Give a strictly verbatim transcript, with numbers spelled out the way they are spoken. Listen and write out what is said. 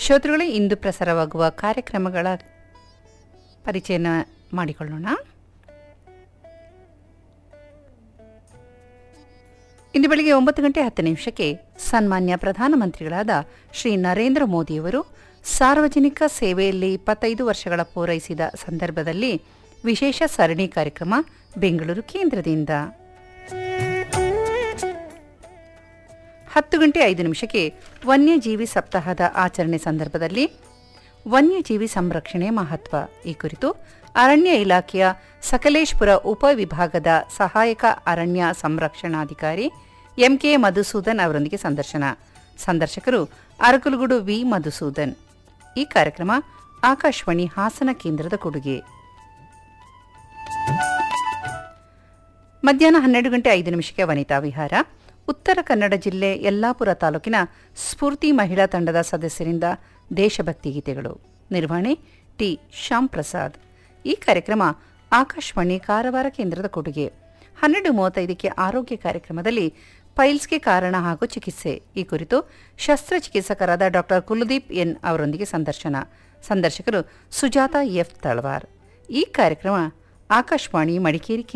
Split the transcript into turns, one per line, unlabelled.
ಶ್ರೋತೃಗಳೇ, ಇಂದು ಪ್ರಸಾರವಾಗುವ ಕಾರ್ಯಕ್ರಮಗಳ ಪರಿಚಯನ ಮಾಡಿಕೊಳ್ಳೋಣ. ಇಂದು ಬೆಳಗ್ಗೆ ಒಂಬತ್ತು ಗಂಟೆ ಹತ್ತು ನಿಮಿಷಕ್ಕೆ ಸನ್ಮಾನ್ಯ ಪ್ರಧಾನಮಂತ್ರಿಗಳಾದ ಶ್ರೀ ನರೇಂದ್ರ ಮೋದಿಯವರು ಸಾರ್ವಜನಿಕ ಸೇವೆಯಲ್ಲಿ ಇಪ್ಪತ್ತೈದು ವರ್ಷಗಳ ಪೂರೈಸಿದ ಸಂದರ್ಭದಲ್ಲಿ ವಿಶೇಷ ಸರಣಿ ಕಾರ್ಯಕ್ರಮ ಬೆಂಗಳೂರು ಕೇಂದ್ರದಿಂದ. ಹತ್ತು ಗಂಟೆ ಐದು ನಿಮಿಷಕ್ಕೆ ವನ್ಯಜೀವಿ ಸಪ್ತಾಹದ ಆಚರಣೆ ಸಂದರ್ಭದಲ್ಲಿ ವನ್ಯಜೀವಿ ಸಂರಕ್ಷಣೆ ಮಹತ್ವ ಈ ಕುರಿತು ಅರಣ್ಯ ಇಲಾಖೆಯ ಸಕಲೇಶಪುರ ಉಪವಿಭಾಗದ ಸಹಾಯಕ ಅರಣ್ಯ ಸಂರಕ್ಷಣಾಧಿಕಾರಿ ಎಂಕೆ ಮಧುಸೂದನ್ ಅವರೊಂದಿಗೆ ಸಂದರ್ಶನ. ಸಂದರ್ಶಕರು ಅರಕಲಗೂಡು ವಿ ಮಧುಸೂದನ್. ಈ ಕಾರ್ಯಕ್ರಮ ಆಕಾಶವಾಣಿ ಹಾಸನ ಕೇಂದ್ರದ ಕೊಡುಗೆ. ಮಧ್ಯಾಹ್ನ ಹನ್ನೆರಡು ಗಂಟೆ ಐದು ನಿಮಿಷಕ್ಕೆ ವನಿತಾ ವಿಹಾರ. ಉತ್ತರ ಕನ್ನಡ ಜಿಲ್ಲೆ ಯಲ್ಲಾಪುರ ತಾಲೂಕಿನ ಸ್ಫೂರ್ತಿ ಮಹಿಳಾ ತಂಡದ ಸದಸ್ಯರಿಂದ ದೇಶಭಕ್ತಿ ಗೀತೆಗಳು. ನಿರ್ವಹಣೆ ಟಿ ಶ್ಯಾಮ್ ಪ್ರಸಾದ್. ಈ ಕಾರ್ಯಕ್ರಮ ಆಕಾಶವಾಣಿ ಕಾರವಾರ ಕೇಂದ್ರದ ಕೊಡುಗೆ. ಹನ್ನೆರಡು ಮೂವತ್ತೈದಕ್ಕೆ ಆರೋಗ್ಯ ಕಾರ್ಯಕ್ರಮದಲ್ಲಿ ಪೈಲ್ಸ್ಗೆ ಕಾರಣ ಹಾಗೂ ಚಿಕಿತ್ಸೆ ಈ ಕುರಿತು ಶಸ್ತ್ರಚಿಕಿತ್ಸಕರಾದ ಡಾಕ್ಟರ್ ಕುಲದೀಪ್ ಎನ್ ಅವರೊಂದಿಗೆ ಸಂದರ್ಶನ. ಸಂದರ್ಶಕರು ಸುಜಾತ ಎಫ್ ತಳವಾರ್. ಈ ಕಾರ್ಯಕ್ರಮ ಆಕಾಶವಾಣಿ ಮಡಿಕೇರಿ